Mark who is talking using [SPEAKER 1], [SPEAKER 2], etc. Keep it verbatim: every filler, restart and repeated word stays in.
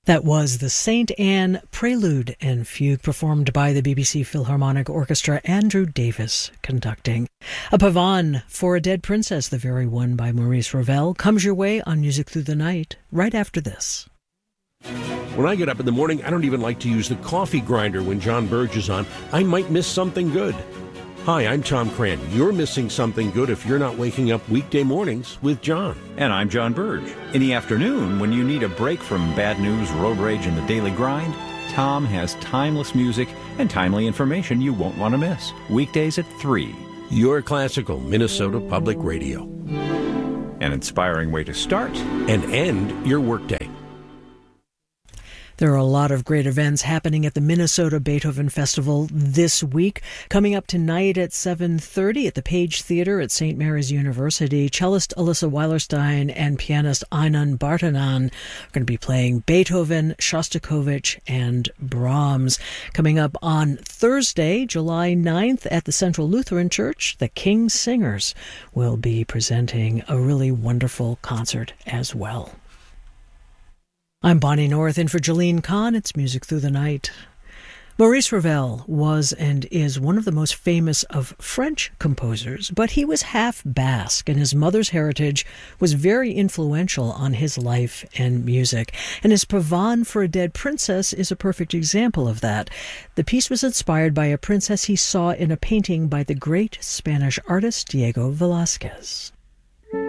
[SPEAKER 1] That was the Saint Anne Prelude and Fugue, performed by the B B C Philharmonic Orchestra, Andrew Davis conducting. A pavane for a Dead Princess, the very one by Maurice Ravel, comes your way on Music Through the Night right after this.
[SPEAKER 2] When I get up in the morning, I don't even like to use the coffee grinder when John Burge is on. I might miss something good. Hi, I'm Tom Cran. You're missing something good if you're not waking up weekday mornings with John.
[SPEAKER 3] And I'm John Burge. In the afternoon, when you need a break from bad news, road rage, and the daily grind, Tom has timeless music and timely information you won't want to miss. Weekdays at three.
[SPEAKER 2] Your classical Minnesota Public Radio.
[SPEAKER 3] An inspiring way to start
[SPEAKER 2] and end your workday.
[SPEAKER 1] There are a lot of great events happening at the Minnesota Beethoven Festival this week. Coming up tonight at seven thirty at the Page Theater at Saint Mary's University, cellist Alyssa Weilerstein and pianist Einon Bartanan are going to be playing Beethoven, Shostakovich, and Brahms. Coming up on Thursday, July ninth, at the Central Lutheran Church, the King's Singers will be presenting a really wonderful concert as well. I'm Bonnie North, in for Jolene Kahn. It's Music Through the Night. Maurice Ravel was and is one of the most famous of French composers, but he was half Basque, and his mother's heritage was very influential on his life and music. And his Pavane for a Dead Princess is a perfect example of that. The piece was inspired by a princess he saw in a painting by the great Spanish artist Diego Velázquez.